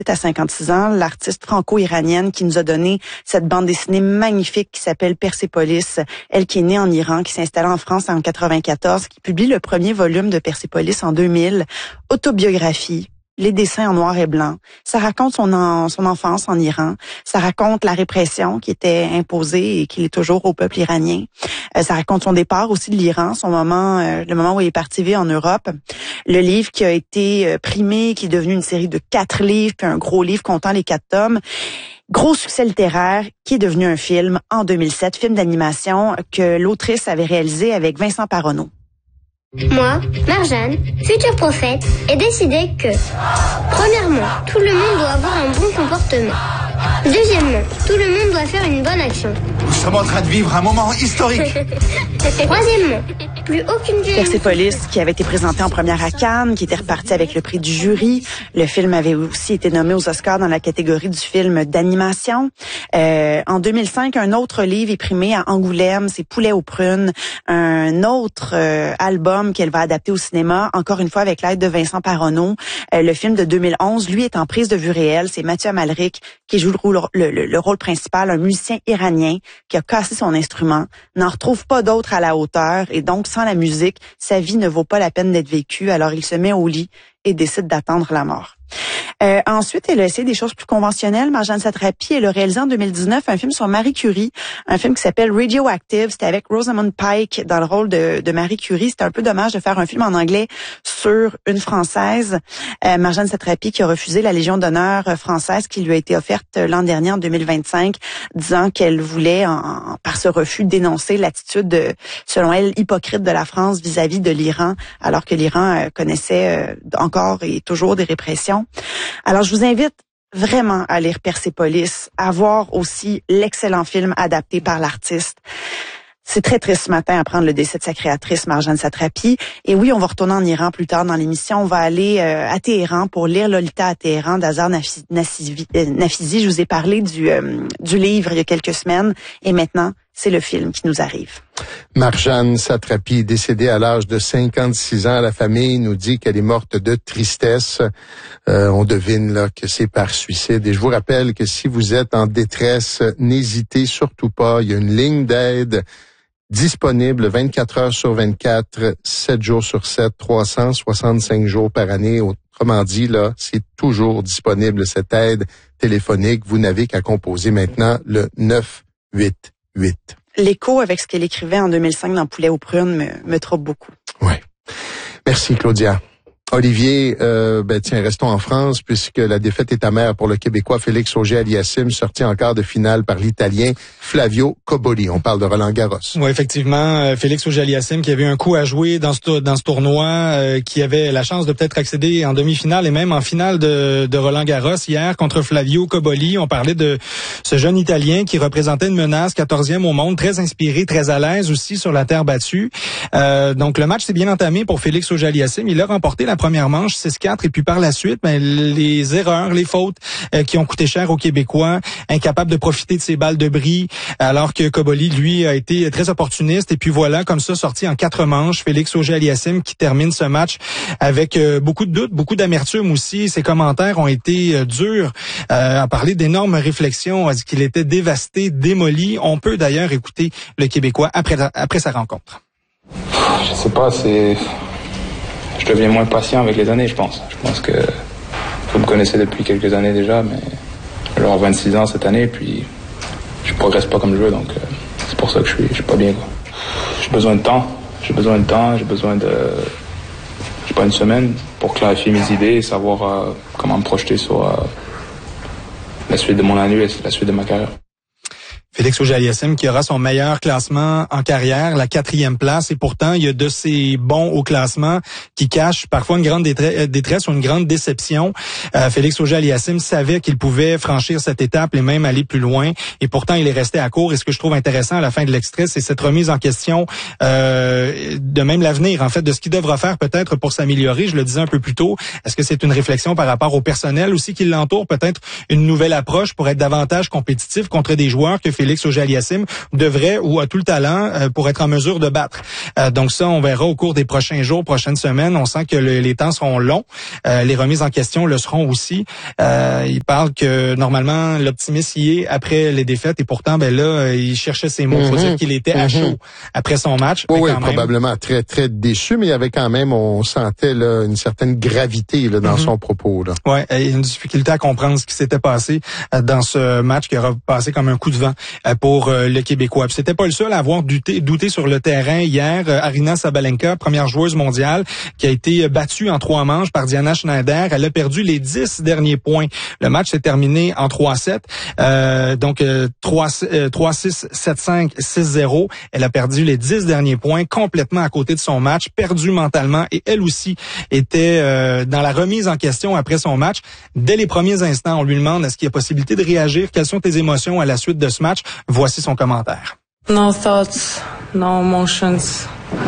à 56 ans, l'artiste franco-iranienne qui nous a donné cette bande dessinée magnifique qui s'appelle Persépolis. Elle qui est née en Iran, qui s'est installée en France en 94, qui publie le premier volume de Persépolis en 2000. Autobiographie. Les dessins en noir et blanc. Ça raconte son enfance en Iran. Ça raconte la répression qui était imposée et qui est toujours au peuple iranien. Ça raconte son départ aussi de l'Iran, le moment où il est parti vivre en Europe. Le livre qui a été primé, qui est devenu une série de 4 livres, puis un gros livre comptant les 4 tomes. Gros succès littéraire qui est devenu un film en 2007, film d'animation que l'autrice avait réalisé avec Vincent Paronneau. Moi, Marjane, futur prophète, ai décidé que, premièrement, tout le monde doit avoir un bon comportement. Deuxièmement, tout le monde doit faire une bonne action. Nous sommes en train de vivre un moment historique. Troisièmement, plus aucune violence. Persépolis, qui avait été présenté en première à Cannes, qui était reparti avec le prix du jury. Le film avait aussi été nommé aux Oscars dans la catégorie du film d'animation. En 2005, un autre livre est primé à Angoulême, c'est Poulet aux prunes, un autre album qu'elle va adapter au cinéma, encore une fois avec l'aide de Vincent Paronneau. Le film de 2011, lui, est en prise de vue réelle. C'est Mathieu Amalric qui joue le rôle principal, un musicien iranien qui a cassé son instrument, n'en retrouve pas d'autre à la hauteur et donc sans la musique, sa vie ne vaut pas la peine d'être vécue. Alors il se met au lit et décide d'attendre la mort. Ensuite, elle a essayé des choses plus conventionnelles. Marjane Satrapi, elle a réalisé en 2019 un film sur Marie Curie, un film qui s'appelle Radioactive. C'était avec Rosamund Pike dans le rôle de Marie Curie. C'était un peu dommage de faire un film en anglais sur une Française. Marjane Satrapi qui a refusé la Légion d'honneur française qui lui a été offerte l'an dernier en 2025, disant qu'elle voulait, par ce refus, dénoncer l'attitude, selon elle, hypocrite de la France vis-à-vis de l'Iran, alors que l'Iran connaissait encore et toujours des répressions. Alors, je vous invite vraiment à lire Persépolis, à voir aussi l'excellent film adapté par l'artiste. C'est très triste ce matin d'apprendre le décès de sa créatrice, Marjane Satrapi. Et oui, on va retourner en Iran plus tard dans l'émission. On va aller à Téhéran pour lire Lolita à Téhéran d'Azar Nafizi. Je vous ai parlé du livre il y a quelques semaines. Et maintenant, c'est le film qui nous arrive. Marjane Satrapi, décédée à l'âge de 56 ans. La famille nous dit qu'elle est morte de tristesse. On devine là que c'est par suicide. Et je vous rappelle que si vous êtes en détresse, n'hésitez surtout pas. Il y a une ligne d'aide disponible 24 heures sur 24, 7 jours sur 7, 365 jours par année. Autrement dit, là, c'est toujours disponible cette aide téléphonique. Vous n'avez qu'à composer maintenant le 988. L'écho avec ce qu'elle écrivait en 2005 dans Poulet aux prunes me trouble beaucoup. Oui. Merci, Claudia. Olivier, tiens, restons en France puisque la défaite est amère pour le Québécois Félix Auger-Aliassime, sorti en quart de finale par l'Italien Flavio Cobolli. On parle de Roland-Garros. Oui, effectivement, Félix Auger-Aliassime qui avait un coup à jouer dans ce tournoi, qui avait la chance de peut-être accéder en demi-finale et même en finale de Roland-Garros hier contre Flavio Cobolli. On parlait de ce jeune Italien qui représentait une menace, 14e au monde, très inspiré, très à l'aise aussi sur la terre battue. Donc le match s'est bien entamé pour Félix Auger-Aliassime. Il a remporté la première manche 6-4 et puis par la suite, les erreurs, les fautes qui ont coûté cher aux Québécois, incapable de profiter de ses balles de bris, alors que Cobolli, lui, a été très opportuniste. Et puis voilà, comme ça, sorti en 4 manches, Félix Auger-Aliassime qui termine ce match avec beaucoup de doutes, beaucoup d'amertume aussi. Ses commentaires ont été durs, à parler d'énormes réflexions, a dit qu'il était dévasté, démoli. On peut d'ailleurs écouter le Québécois après sa rencontre. Je sais pas, je deviens moins patient avec les années, je pense. Je pense que vous me connaissez depuis quelques années déjà, mais je vais avoir 26 ans cette année, puis je progresse pas comme je veux, donc c'est pour ça que je suis pas bien, quoi. J'ai besoin de temps, j'ai pas une semaine pour clarifier mes idées et savoir comment me projeter sur la suite de mon année et la suite de ma carrière. Félix Auger-Aliassime qui aura son meilleur classement en carrière, la 4e place, et pourtant il y a de ces bons au classement qui cachent parfois une grande détresse ou une grande déception. Félix Auger-Aliassime savait qu'il pouvait franchir cette étape et même aller plus loin, et pourtant il est resté à court. Et ce que je trouve intéressant à la fin de l'extrait, c'est cette remise en question de même l'avenir, en fait, de ce qu'il devra faire peut-être pour s'améliorer. Je le disais un peu plus tôt, est-ce que c'est une réflexion par rapport au personnel aussi qui l'entoure, peut-être une nouvelle approche pour être davantage compétitif contre des joueurs que Félix Félix Auger-Aliassime devrait ou a tout le talent pour être en mesure de battre. Donc ça, on verra au cours des prochains jours, prochaines semaines. On sent que les temps seront longs. Les remises en question le seront aussi. Il parle que normalement l'optimisme y est après les défaites et pourtant là il cherchait ses mots. Faut dire qu'il était à chaud après son match. Oui, probablement très très déçu, mais il y avait quand même, on sentait là une certaine gravité là dans son propos là. Ouais, il y a une difficulté à comprendre ce qui s'était passé dans ce match qui aura passé comme un coup de vent pour le Québécois. Puis c'était pas le seul à avoir douté sur le terrain hier. Aryna Sabalenka, première joueuse mondiale, qui a été battue en 3 manches par Diana Schneider. Elle a perdu les 10 derniers points. Le match s'est terminé en 3-7. Donc 3-6, 7-5, 6-0. Elle a perdu les 10 derniers points, complètement à côté de son match, perdu mentalement, et elle aussi était dans la remise en question après son match. Dès les premiers instants, on lui demande est-ce qu'il y a possibilité de réagir, quelles sont tes émotions à la suite de ce match. Voici son commentaire. No thoughts, no emotions.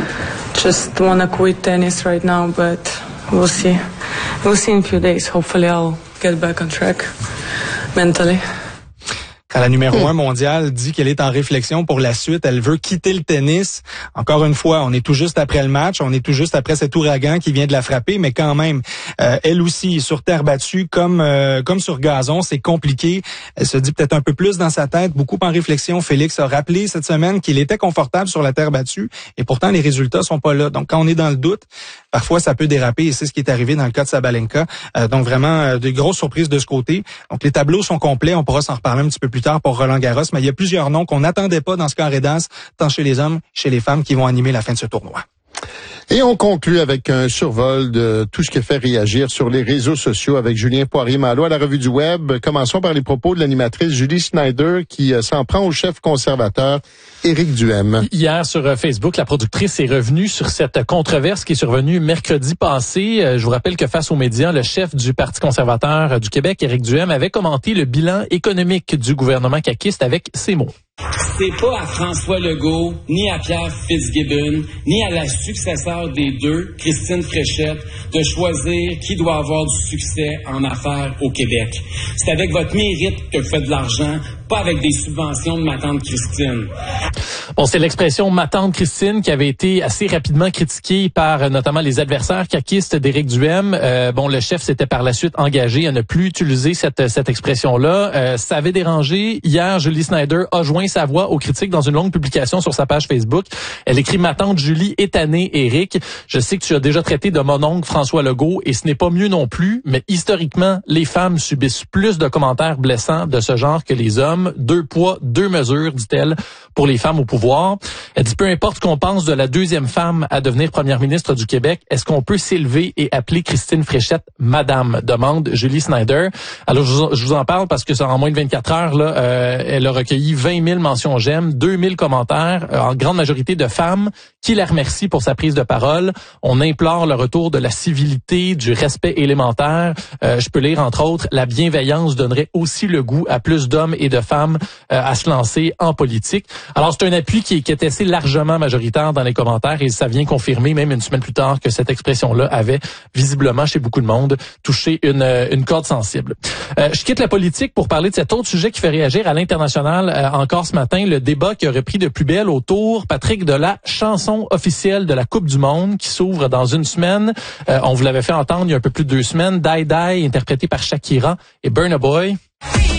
Just wanna quit tennis right now, but we'll see. We'll see in a few days. Hopefully I'll get back on track mentally. Quand la numéro 1 mondiale dit qu'elle est en réflexion pour la suite, elle veut quitter le tennis. Encore une fois, on est tout juste après le match, on est tout juste après cet ouragan qui vient de la frapper, mais quand même, elle aussi, sur terre battue, comme sur gazon, c'est compliqué. Elle se dit peut-être un peu plus dans sa tête, beaucoup en réflexion. Félix a rappelé cette semaine qu'il était confortable sur la terre battue, et pourtant les résultats sont pas là. Donc quand on est dans le doute, parfois ça peut déraper, et c'est ce qui est arrivé dans le cas de Sabalenka. Donc vraiment, de grosses surprises de ce côté. Donc les tableaux sont complets, on pourra s'en reparler un petit peu plus tard pour Roland-Garros, mais il y a plusieurs noms qu'on n'attendait pas dans ce carré d'as, tant chez les hommes, chez les femmes, qui vont animer la fin de ce tournoi. Et on conclut avec un survol de tout ce qui fait réagir sur les réseaux sociaux avec Julien Poirier-Malo à la Revue du Web. Commençons par les propos de l'animatrice Julie Snyder qui s'en prend au chef conservateur Éric Duhaime. Hier sur Facebook, la productrice est revenue sur cette controverse qui est survenue mercredi passé. Je vous rappelle que face aux médias, le chef du Parti conservateur du Québec, Éric Duhaime, avait commenté le bilan économique du gouvernement caquiste avec ces mots. C'est pas à François Legault, ni à Pierre Fitzgibbon, ni à la successeur des deux, Christine Fréchette, de choisir qui doit avoir du succès en affaires au Québec. C'est avec votre mérite que vous faites de l'argent, pas avec des subventions de ma tante Christine. Bon, c'est l'expression « ma tante Christine » qui avait été assez rapidement critiquée par notamment les adversaires caquistes d'Éric Duhaime. Le chef s'était par la suite engagé à ne plus utiliser cette expression-là. Ça avait dérangé. Hier, Julie Snyder a joint sa voix aux critiques dans une longue publication sur sa page Facebook. Elle écrit « Ma tante Julie est tannée, Éric. Je sais que tu as déjà traité de mon oncle François Legault et ce n'est pas mieux non plus, mais historiquement, les femmes subissent plus de commentaires blessants de ce genre que les hommes. 2 poids, 2 mesures, dit-elle, pour les femmes au pouvoir. Elle dit, peu importe ce qu'on pense de la deuxième femme à devenir première ministre du Québec, est-ce qu'on peut s'élever et appeler Christine Fréchette Madame? Demande Julie Snyder. Alors, je vous en parle parce que en moins de 24 heures, là, elle a recueilli 20 000 mentions j'aime, 2000 commentaires, en grande majorité de femmes qui la remercient pour sa prise de parole. On implore le retour de la civilité, du respect élémentaire. Je peux lire, entre autres, la bienveillance donnerait aussi le goût à plus d'hommes et de femmes à se lancer en politique. Alors, c'est un appui qui est assez largement majoritaire dans les commentaires et ça vient confirmer, même une semaine plus tard, que cette expression-là avait visiblement, chez beaucoup de monde, touché une corde sensible. Je quitte la politique pour parler de cet autre sujet qui fait réagir à l'international encore ce matin, le débat qui a repris de plus belle autour, Patrick, de la chanson officielle de la Coupe du Monde qui s'ouvre dans une semaine. On vous l'avait fait entendre il y a un peu plus de 2 semaines, Die Die, interprété par Shakira et Burna Boy.